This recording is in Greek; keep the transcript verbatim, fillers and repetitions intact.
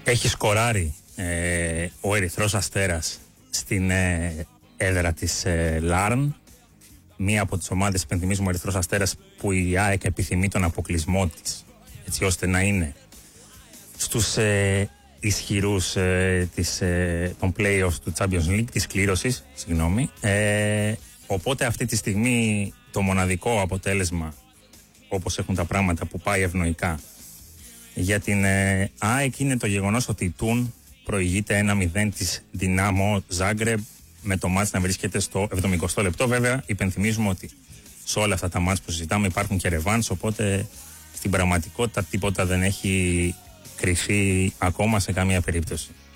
Έχει σκοράρει ε, ο Ερυθρός Αστέρας στην ε, έδρα της ε, Λάρν, μία από τις ομάδες, υπενθυμίζουμε, ο Ερυθρός Αστέρας, που η ΑΕΚ επιθυμεί τον αποκλεισμό της, έτσι ώστε να είναι στους ε, ισχυρούς ε, της, ε, των play-offs του Champions League, της κλήρωσης, συγγνώμη. Ε, οπότε αυτή τη στιγμή το μοναδικό αποτέλεσμα, όπως έχουν τα πράγματα, που πάει ευνοϊκά για την ε, ΑΕΚ είναι το γεγονός ότι η Τουν προηγείται ένα μηδέν της Δυνάμο Ζάγκρεμπ, με το μάτς να βρίσκεται στο εβδομηκοστό λεπτό. Βέβαια, υπενθυμίζουμε ότι σε όλα αυτά τα μάτς που συζητάμε υπάρχουν και ρεβάνς, οπότε στην πραγματικότητα τίποτα δεν έχει κρυφεί ακόμα σε καμία περίπτωση.